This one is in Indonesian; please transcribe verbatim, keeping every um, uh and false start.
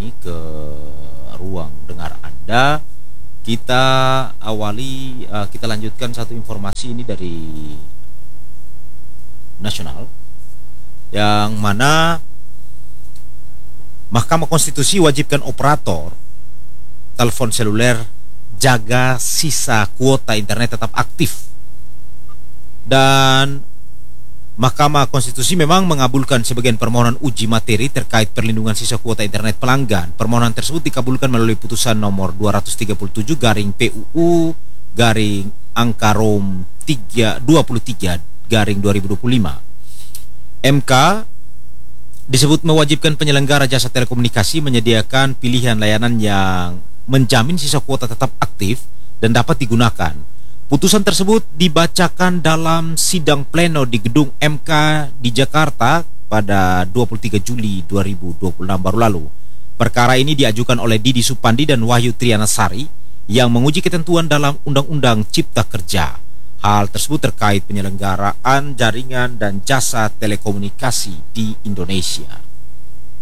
ini ke ruang dengar Anda. Kita awali, uh, kita lanjutkan satu informasi ini dari nasional, yang mana Mahkamah Konstitusi wajibkan operator telepon seluler jaga sisa kuota internet tetap aktif. Dan Mahkamah Konstitusi memang mengabulkan sebagian permohonan uji materi terkait perlindungan sisa kuota internet pelanggan. Permohonan tersebut dikabulkan melalui putusan nomor dua ratus tiga puluh tujuh garing P U U garing angka Rom dua puluh tiga garing dua ribu dua puluh lima. M K disebut mewajibkan penyelenggara jasa telekomunikasi menyediakan pilihan layanan yang menjamin sisa kuota tetap aktif dan dapat digunakan. Putusan tersebut dibacakan dalam sidang pleno di gedung M K di Jakarta pada dua puluh tiga Juli dua ribu dua puluh enam baru lalu. Perkara ini diajukan oleh Didi Supandi dan Wahyu Trianasari yang menguji ketentuan dalam Undang-Undang Cipta Kerja. Hal tersebut terkait penyelenggaraan jaringan dan jasa telekomunikasi di Indonesia.